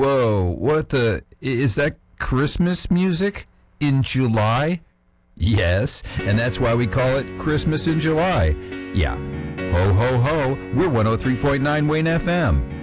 Whoa, what the? Is that Christmas music in July? Yes, and that's why we call it Christmas in July. Yeah. Ho, ho, ho. We're 103.9 Wayne FM.